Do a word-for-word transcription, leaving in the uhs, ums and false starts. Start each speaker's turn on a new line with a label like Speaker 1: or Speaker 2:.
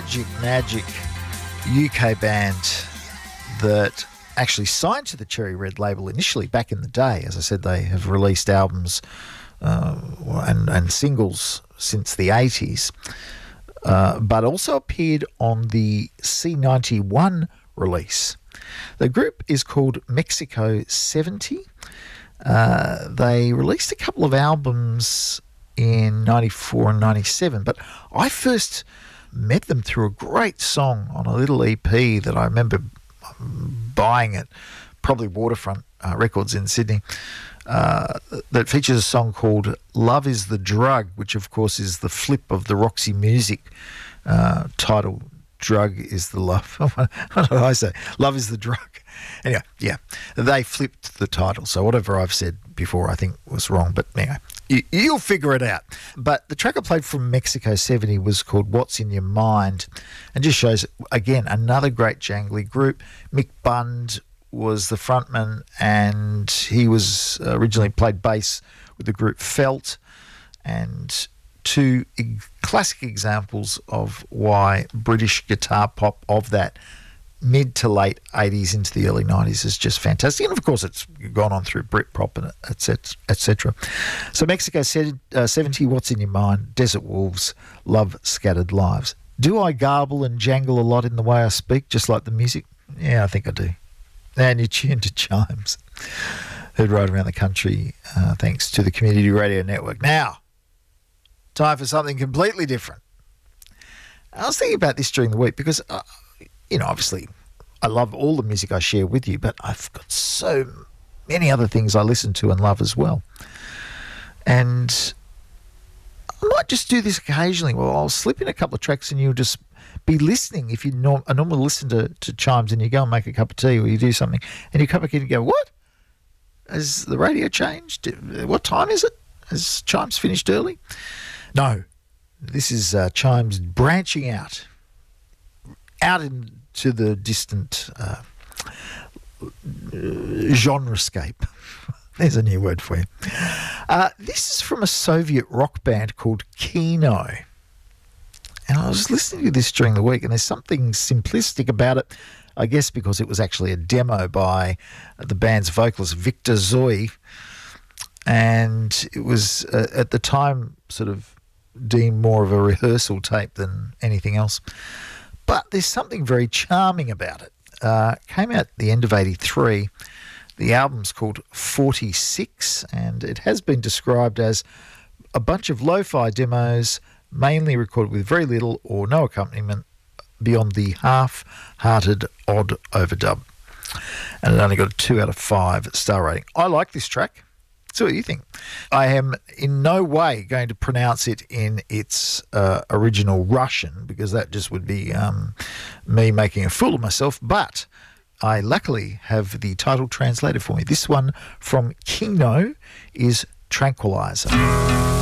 Speaker 1: magic, magic U K band that actually signed to the Cherry Red label initially back in the day. As I said, they have released albums uh, and, and singles since the eighties, uh, but also appeared on the C ninety-one release. The group is called Mexico seventy. Uh, they released a couple of albums in ninety-four and ninety-seven, but I first met them through a great song on a little E P that I remember buying at probably Waterfront uh, Records in Sydney, uh, that features a song called Love is the Drug, which of course is the flip of the Roxy Music uh, title, Drug is the Love. What did I say? Love is the Drug. Anyway, yeah, they flipped the title. So whatever I've said before I think was wrong, but anyway, you, you'll figure it out. But the track I played from Mexico seventy was called What's in Your Mind, and just shows, again, another great jangly group. Mick Bund was the frontman, and he was originally played bass with the group Felt, and two e- classic examples of why British guitar pop of that mid to late eighties into the early nineties is just fantastic. And of course, it's gone on through Britpop and et cetera, et cetera. So Mexico said, uh, seventy, What's in Your Mind, Desert Wolves, Love Scattered Lives. Do I garble and jangle a lot in the way I speak, just like the music? Yeah, I think I do. And you're tuned to Chimes, heard right around the country, uh, thanks to the Community Radio Network. Now, time for something completely different. I was thinking about this during the week because, uh, you know, obviously I love all the music I share with you, but I've got so many other things I listen to and love as well. And I might just do this occasionally. Well, I'll slip in a couple of tracks and you'll just be listening. If you norm- I normally listen to, to Chimes and you go and make a cup of tea or you do something and you come back in and go, what? Has the radio changed? What time is it? Has Chimes finished early? No. This is uh, Chimes branching out. Out into the distant uh, genrescape. There's a new word for you. Uh, this is from a Soviet rock band called Kino. And I was listening to this during the week, and there's something simplistic about it, I guess because it was actually a demo by the band's vocalist, Victor Zoi. And it was, uh, at the time, sort of deemed more of a rehearsal tape than anything else. But there's something very charming about it. Uh, it came out at the end of eighty-three. The album's called forty-six, and it has been described as a bunch of lo-fi demos, mainly recorded with very little or no accompaniment beyond the half-hearted odd overdub. And it only got a two out of five star rating. I like this track. So what do you think? I am in no way going to pronounce it in its uh, original Russian, because that just would be um, me making a fool of myself. But I luckily have the title translated for me. This one from Kino is Tranquilizer.